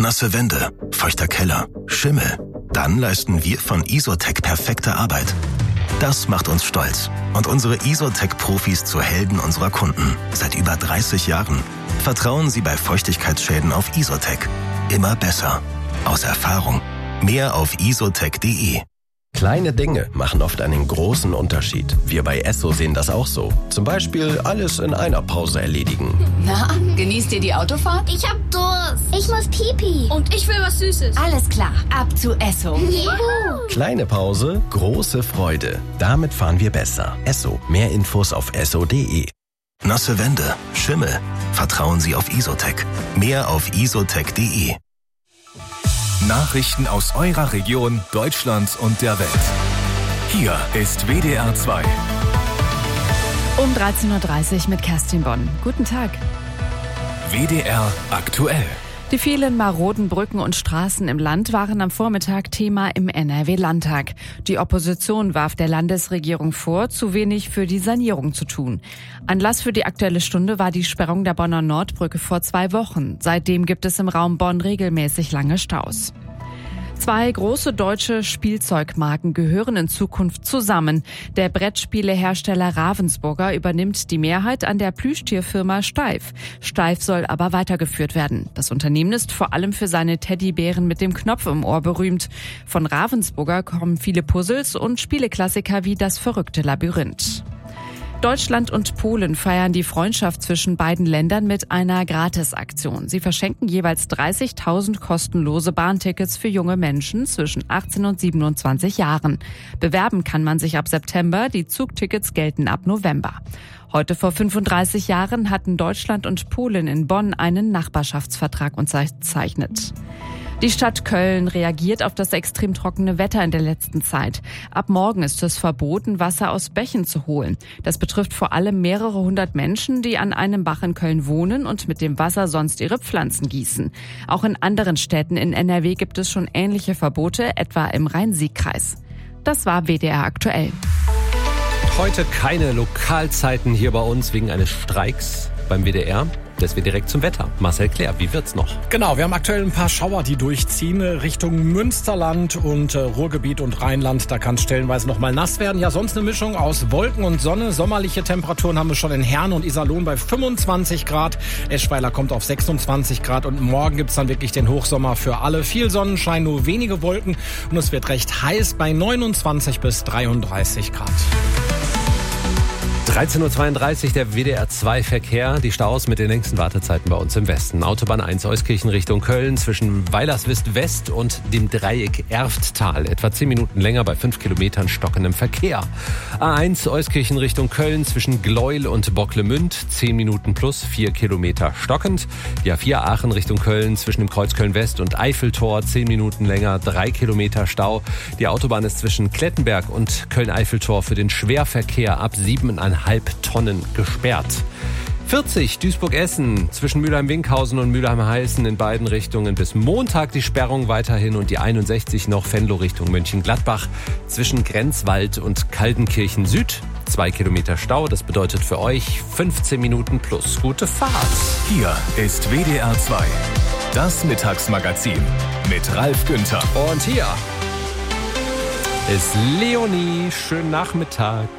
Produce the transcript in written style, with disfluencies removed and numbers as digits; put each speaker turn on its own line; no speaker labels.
nasse Wände, feuchter Keller, Schimmel. Dann leisten wir von Isotec perfekte Arbeit. Das macht uns stolz und unsere Isotec-Profis zu Helden unserer Kunden. Seit über 30 Jahren. Vertrauen Sie bei Feuchtigkeitsschäden auf Isotec. Immer besser. Aus Erfahrung. Mehr auf isotec.de.
Kleine Dinge machen oft einen großen Unterschied. Wir bei Esso sehen das auch so. Zum Beispiel alles in einer Pause erledigen.
Na, genießt ihr die Autofahrt?
Ich hab Durst. Ich muss Pipi.
Und ich will was Süßes.
Alles klar, ab zu Esso.
Juhu.
Kleine Pause, große Freude. Damit fahren wir besser. Esso. Mehr Infos auf esso.de.
Nasse Wände, Schimmel. Vertrauen Sie auf Isotec. Mehr auf isotec.de.
Nachrichten aus eurer Region, Deutschland und der Welt. Hier ist WDR 2.
Um 13.30 Uhr mit Kerstin Bonn. Guten Tag.
WDR aktuell.
Die vielen maroden Brücken und Straßen im Land waren am Vormittag Thema im NRW-Landtag. Die Opposition warf der Landesregierung vor, zu wenig für die Sanierung zu tun. Anlass für die Aktuelle Stunde war die Sperrung der Bonner Nordbrücke vor 2 Wochen. Seitdem gibt es im Raum Bonn regelmäßig lange Staus. 2 große deutsche Spielzeugmarken gehören in Zukunft zusammen. Der Brettspielehersteller Ravensburger übernimmt die Mehrheit an der Plüschtierfirma Steiff. Steiff soll aber weitergeführt werden. Das Unternehmen ist vor allem für seine Teddybären mit dem Knopf im Ohr berühmt. Von Ravensburger kommen viele Puzzles und Spieleklassiker wie Das verrückte Labyrinth. Deutschland und Polen feiern die Freundschaft zwischen beiden Ländern mit einer Gratisaktion. Sie verschenken jeweils 30.000 kostenlose Bahntickets für junge Menschen zwischen 18 und 27 Jahren. Bewerben kann man sich ab September, die Zugtickets gelten ab November. Heute vor 35 Jahren hatten Deutschland und Polen in Bonn einen Nachbarschaftsvertrag unterzeichnet. Die Stadt Köln reagiert auf das extrem trockene Wetter in der letzten Zeit. Ab morgen ist es verboten, Wasser aus Bächen zu holen. Das betrifft vor allem mehrere hundert Menschen, die an einem Bach in Köln wohnen und mit dem Wasser sonst ihre Pflanzen gießen. Auch in anderen Städten in NRW gibt es schon ähnliche Verbote, etwa im Rhein-Sieg-Kreis. Das war WDR aktuell.
Heute keine Lokalzeiten hier bei uns wegen eines Streiks beim WDR. Deswegen direkt zum Wetter. Marcel Claire, wie wird's noch?
Genau, wir haben aktuell ein paar Schauer, die durchziehen Richtung Münsterland und Ruhrgebiet und Rheinland. Da kann es stellenweise noch mal nass werden. Ja, sonst eine Mischung aus Wolken und Sonne. Sommerliche Temperaturen haben wir schon in Herne und Iserlohn bei 25 Grad. Eschweiler kommt auf 26 Grad und morgen gibt's dann wirklich den Hochsommer für alle. Viel Sonnenschein, nur wenige Wolken und es wird recht heiß bei 29 bis 33 Grad.
13.32 Uhr, der WDR 2 Verkehr. Die Staus mit den längsten Wartezeiten bei uns im Westen. Autobahn 1 Euskirchen Richtung Köln zwischen Weilerswist West und dem Dreieck Erfttal. Etwa 10 Minuten länger bei 5 Kilometern stockendem Verkehr. A1 Euskirchen Richtung Köln zwischen Gleuel und Bocklemünd. 10 Minuten plus 4 Kilometer stockend. Die A4 Aachen Richtung Köln zwischen dem Kreuz Köln West und Eiffeltor. 10 Minuten länger, 3 Kilometer Stau. Die Autobahn ist zwischen Klettenberg und Köln-Eiffeltor für den Schwerverkehr ab 7,5 Tonnen gesperrt. 40 Duisburg-Essen zwischen Mülheim-Winkhausen und Mülheim-Heißen in beiden Richtungen bis Montag die Sperrung weiterhin und die 61 noch Venlo Richtung Mönchengladbach zwischen Grenzwald und Kaldenkirchen Süd. 2 Kilometer Stau, das bedeutet für euch 15 Minuten plus gute Fahrt.
Hier ist WDR 2, das Mittagsmagazin mit Ralf Günther.
Und hier ist Leonie. Schönen Nachmittag.